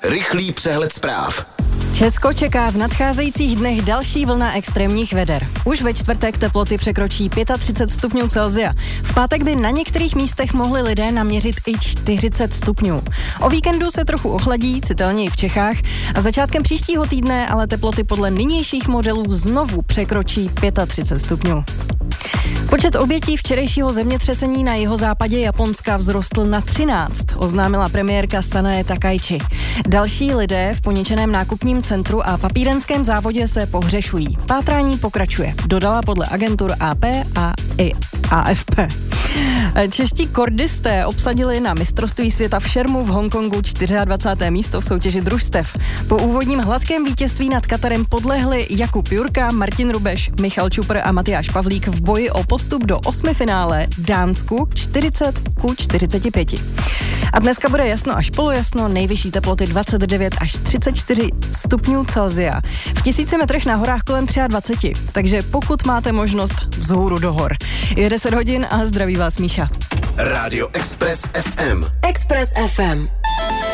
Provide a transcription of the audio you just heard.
Rychlý přehled zpráv. Česko čeká v nadcházejících dnech další vlna extrémních veder. Už ve čtvrtek teploty překročí 35 stupňů Celsia. V pátek by na některých místech mohli lidé naměřit i 40 stupňů. O víkendu se trochu ochladí, citelněji v Čechách, a začátkem příštího týdne ale teploty podle nynějších modelů znovu překročí 35 stupňů. Počet obětí včerejšího zemětřesení na jihozápadě Japonska vzrostl na 13, oznámila premiérka Sanae Takaichi. Další lidé v poničeném nákupním centru a papírenském závodě se pohřešují. Pátrání pokračuje, dodala podle agentur AP a i AFP. Čeští kordisté obsadili na mistrovství světa v šermu v Hongkongu 24. místo v soutěži družstev. Po úvodním hladkém vítězství nad Katarem podlehli Jakub Jurka, Martin Rubeš, Michal Čupr a Matyáš Pavlík v boji o postup do 8. finále Dánsku 40-45. A dneska bude jasno až polojasno, nejvyšší teploty 29 až 34 stupňů Celsia. V 1000 metrech na horách kolem 23, takže pokud máte možnost, vzhůru do hor. Je 10 hodin a zdraví vás Míša. Rádio Express FM. Express FM.